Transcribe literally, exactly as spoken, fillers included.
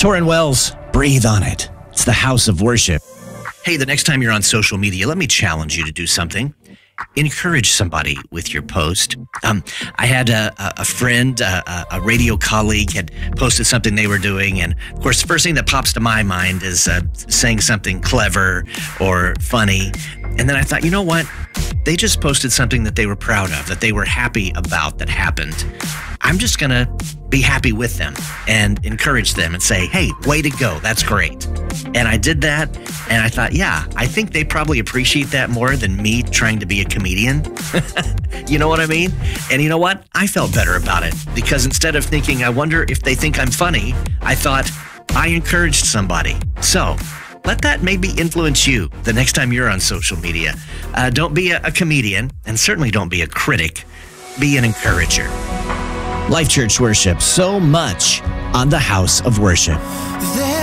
Torrin Wells, breathe on it. It's the house of worship. Hey, the next time you're on social media, let me challenge you to do something. Encourage somebody with your post. Um, I had a, a friend, a, a radio colleague had posted something they were doing. And of course, the first thing that pops to my mind is uh, saying something clever or funny. And then I thought, you know what? They just posted something that they were proud of, that they were happy about that happened. I'm just going to be happy with them and encourage them and say, hey, way to go. That's great. And I did that. And I thought, yeah, I think they probably appreciate that more than me trying to be a comedian. You know what I mean? And you know what? I felt better about it because instead of thinking, I wonder if they think I'm funny, I thought I encouraged somebody. So let that maybe influence you the next time you're on social media. Uh, don't be a, a comedian, and certainly don't be a critic. Be an encourager. Life Church Worship, so much on the house of worship.